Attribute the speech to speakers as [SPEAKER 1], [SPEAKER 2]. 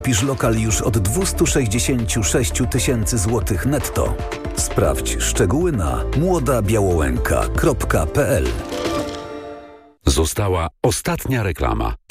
[SPEAKER 1] Pisz lokal już od 266 tysięcy złotych netto. Sprawdź szczegóły na młodabiałołęka.pl.
[SPEAKER 2] Została ostatnia reklama.